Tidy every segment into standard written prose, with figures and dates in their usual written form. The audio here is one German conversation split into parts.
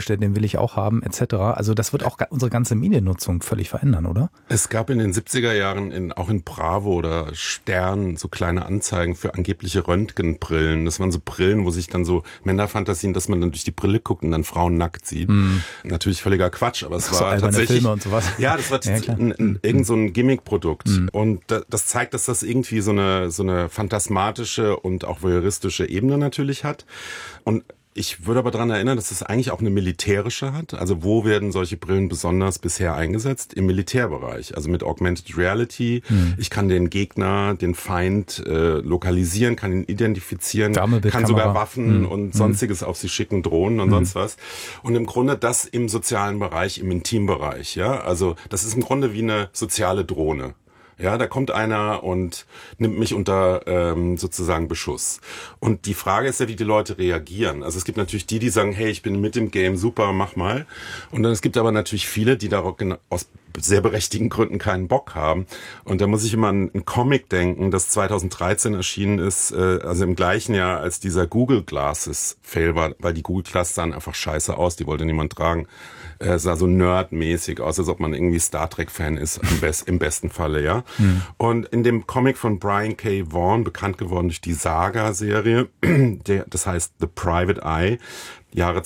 vorgestellt, den will ich auch haben, etc. Also das wird auch unsere ganze Mediennutzung völlig verändern, oder? Es gab in den 70er Jahren auch in Bravo oder Stern so kleine Anzeigen für angebliche Röntgenbrillen. Das waren so Brillen, wo sich dann so Männerfantasien, dass man dann durch die Brille guckt und dann Frauen nackt sieht. Natürlich völliger Quatsch, aber es war tatsächlich... Filme und sowas. Ja, das war irgend so ein Gimmickprodukt. Und das zeigt, dass das irgendwie so eine phantasmatische und auch voyeuristische Ebene natürlich hat. Und ich würde aber daran erinnern, dass es eigentlich auch eine militärische hat. Also wo werden solche Brillen besonders bisher eingesetzt? Im Militärbereich, also mit Augmented Reality. Ich kann den Gegner, den Feind lokalisieren, kann ihn identifizieren, kann sogar Waffen und Sonstiges auf sie schicken, Drohnen und sonst was. Und im Grunde das im sozialen Bereich, im Intimbereich. Ja, also das ist im Grunde wie eine soziale Drohne. Ja, da kommt einer und nimmt mich unter sozusagen Beschuss. Und die Frage ist ja, wie die Leute reagieren. Also es gibt natürlich die sagen, hey, ich bin mit im Game, super, mach mal. Und dann es gibt aber natürlich viele, die darauf aus sehr berechtigten Gründen keinen Bock haben. Und da muss ich immer an einen Comic denken, das 2013 erschienen ist, also im gleichen Jahr, als dieser Google Glasses Fail war, weil die Google Glasses sahen einfach scheiße aus, die wollte niemand tragen. Sah so nerdmäßig aus, als ob man irgendwie Star Trek-Fan ist, im besten Falle, ja. Und in dem Comic von Brian K. Vaughan, bekannt geworden durch die Saga-Serie, das heißt The Private Eye, Jahre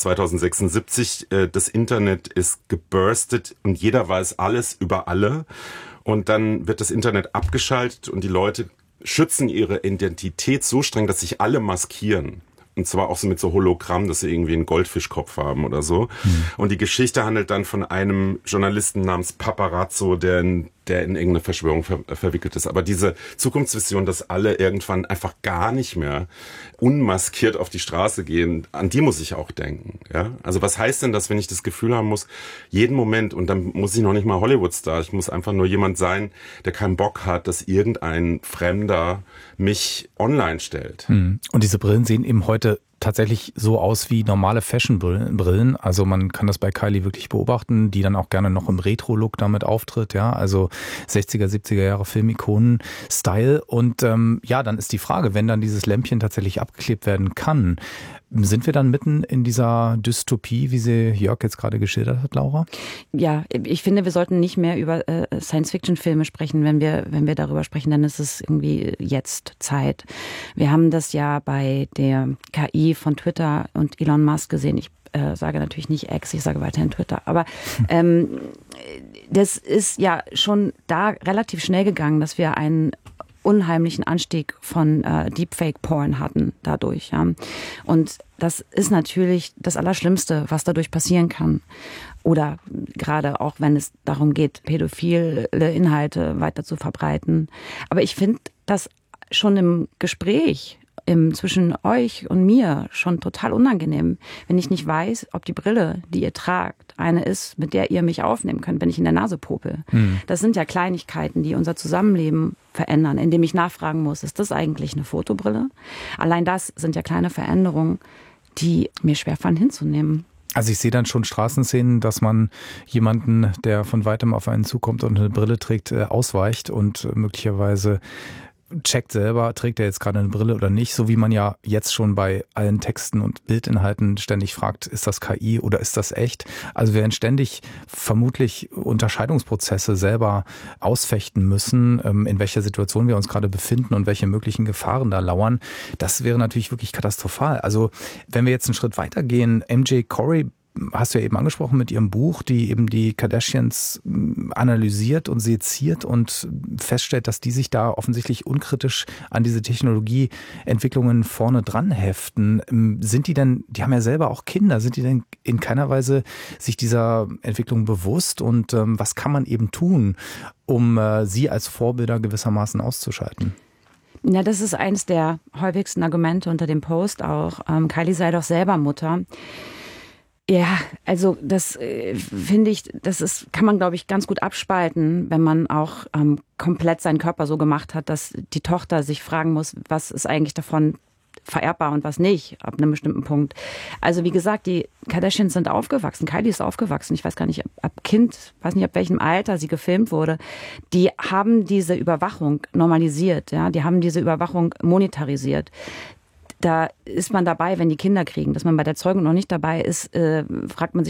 2076, das Internet ist geburstet und jeder weiß alles über alle. Und dann wird das Internet abgeschaltet und die Leute schützen ihre Identität so streng, dass sich alle maskieren. Und zwar auch so mit so Hologramm, dass sie irgendwie einen Goldfischkopf haben oder so. Und die Geschichte handelt dann von einem Journalisten namens Paparazzo, der in irgendeine Verschwörung verwickelt ist. Aber diese Zukunftsvision, dass alle irgendwann einfach gar nicht mehr unmaskiert auf die Straße gehen, an die muss ich auch denken. Ja? Also was heißt denn das, wenn ich das Gefühl haben muss, jeden Moment, und dann muss ich noch nicht mal Hollywood-Star, ich muss einfach nur jemand sein, der keinen Bock hat, dass irgendein Fremder mich online stellt. Und diese Brillen sehen eben heute tatsächlich so aus wie normale Fashion-Brillen. Also man kann das bei Kylie wirklich beobachten, die dann auch gerne noch im Retro-Look damit auftritt. Ja, also 60er, 70er Jahre Filmikonen-Style. Und ja, dann ist die Frage, wenn dann dieses Lämpchen tatsächlich abgeklebt werden kann, sind wir dann mitten in dieser Dystopie, wie sie Jörg jetzt gerade geschildert hat, Laura? Ja, ich finde, wir sollten nicht mehr über Science-Fiction-Filme sprechen, wenn wir darüber sprechen, dann ist es irgendwie jetzt Zeit. Wir haben das ja bei der KI von Twitter und Elon Musk gesehen. Ich sage natürlich nicht X, ich sage weiterhin Twitter. Aber das ist ja schon da relativ schnell gegangen, dass wir einen unheimlichen Anstieg von Deepfake-Porn hatten dadurch. Ja. Und das ist natürlich das Allerschlimmste, was dadurch passieren kann. Oder gerade auch, wenn es darum geht, pädophile Inhalte weiter zu verbreiten. Aber ich finde das schon im Gespräch zwischen euch und mir schon total unangenehm, wenn ich nicht weiß, ob die Brille, die ihr tragt, eine ist, mit der ihr mich aufnehmen könnt, wenn ich in der Nase popel. Das sind ja Kleinigkeiten, die unser Zusammenleben verändern, indem ich nachfragen muss, ist das eigentlich eine Fotobrille? Allein das sind ja kleine Veränderungen, die mir schwerfallen hinzunehmen. Also ich sehe dann schon Straßenszenen, dass man jemanden, der von weitem auf einen zukommt und eine Brille trägt, ausweicht und möglicherweise checkt selber, trägt er jetzt gerade eine Brille oder nicht, so wie man ja jetzt schon bei allen Texten und Bildinhalten ständig fragt, ist das KI oder ist das echt? Also wir werden ständig vermutlich Unterscheidungsprozesse selber ausfechten müssen, in welcher Situation wir uns gerade befinden und welche möglichen Gefahren da lauern. Das wäre natürlich wirklich katastrophal. Also wenn wir jetzt einen Schritt weitergehen, MJ Corey hast du ja eben angesprochen mit ihrem Buch, die eben die Kardashians analysiert und seziert und feststellt, dass die sich da offensichtlich unkritisch an diese Technologieentwicklungen vorne dran heften. Sind die denn, die haben ja selber auch Kinder, sind die denn in keiner Weise sich dieser Entwicklung bewusst und was kann man eben tun, um sie als Vorbilder gewissermaßen auszuschalten? Ja, das ist eines der häufigsten Argumente unter dem Post auch. Kylie sei doch selber Mutter. Ja, also das finde ich, kann man, glaube ich, ganz gut abspalten, wenn man auch komplett seinen Körper so gemacht hat, dass die Tochter sich fragen muss, was ist eigentlich davon vererbbar und was nicht, ab einem bestimmten Punkt. Also wie gesagt, die Kardashians sind aufgewachsen, Kylie ist aufgewachsen, ich weiß gar nicht, weiß nicht, ab welchem Alter sie gefilmt wurde. Die haben diese Überwachung normalisiert, ja, die haben diese Überwachung monetarisiert. Da ist man dabei, wenn die Kinder kriegen. Dass man bei der Zeugung noch nicht dabei ist, fragt man sich